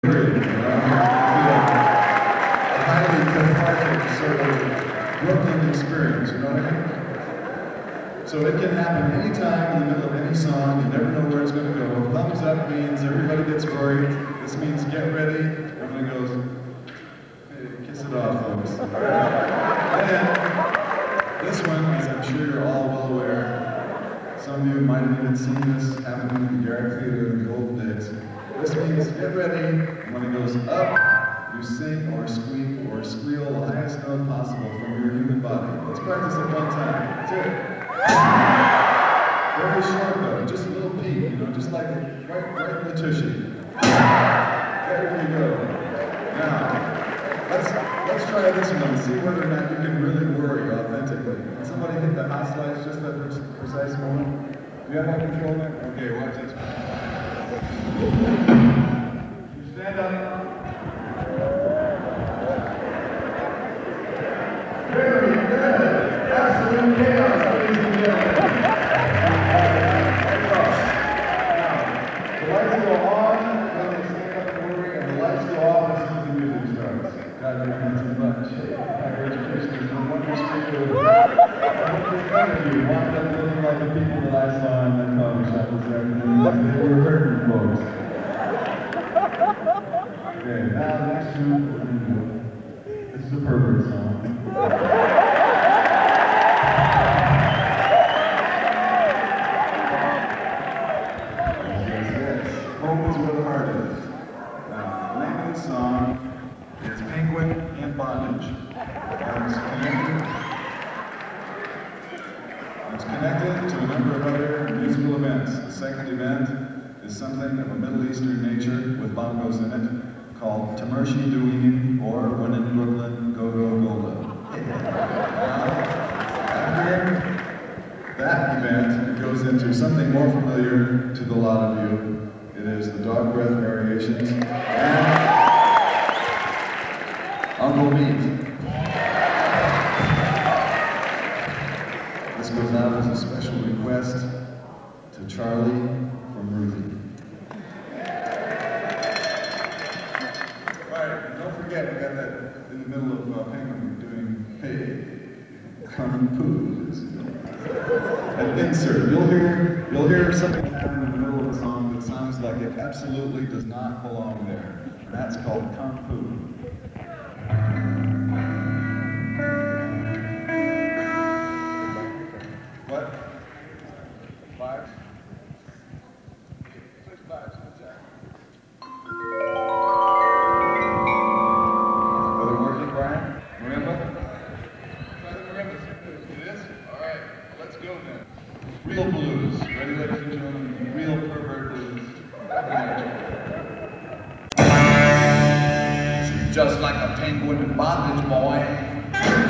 period. A highly cathartic sort of Brooklyn experience, you know what I mean? So it can happen anytime in the middle of any song. You never know where it's going to go. Thumbs up means everybody gets gory. This means get ready. Everybody goes, hey, kiss it off, folks. And this one, as I'm sure you're all well aware, some of you might have even seen this happen in the Garrick Theater in the old days. This means get ready. When it goes up, you sing or squeak or squeal the highest note possible from your human body. Let's practice it one time. That's it. Very short though, just a little peak, you know, just like right in the tushy. There you go. Now, let's try this one and see whether or not you can really worry authentically. Can somebody hit the hot slice just at this precise moment? Do you have that control there? Okay, watch this. You stand up. Very good. Absolute chaos, ladies and gentlemen. The lights go on when they stand up and worry, and the lights go off as soon as the music starts. God, you're not too much. Higher education is no wonder speaker. None of you wound up looking like the people that I saw in that coffee shop this afternoon. They were hurting folks. Okay, now the next one we're going to do. This is a pervert song. Home is where the heart is. Now, the name of the song is Penguin in Bondage. It's connected to a number of other musical events. The second event is something of a Middle Eastern nature with bongos in it called Tamershi Douin, or When in Brooklyn, Go Go Gola. After that event, it goes into something more familiar to the lot of you. It is the Dog Breath Variations and Uncle Meat. This goes out as a special request to Charlie from Ruthie. All right, don't forget, we got that in the middle of Penguin doing, hey, Kung Fu. An insert. You'll hear something happen in the middle of the song that sounds like it absolutely does not belong there. And that's called Kung Fu. What? Fives? 6 5s, what's that? Are they working, Brian? Marimba? Marimba's it is? Alright, let's go then. Real blues. Ready, ladies and gentlemen? Real pervert blues. She's just like a penguin in bondage, boy.